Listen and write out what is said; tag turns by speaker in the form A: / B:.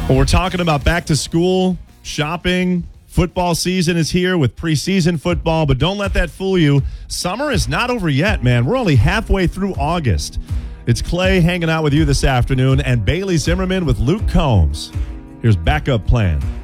A: Well, we're talking about back to school, shopping. Football season is here with preseason football, but don't let that fool you. Summer is not over yet, man. We're only halfway through August. It's Clay hanging out with you this afternoon and Bailey Zimmerman with Luke Combs. Here's Backup Plan.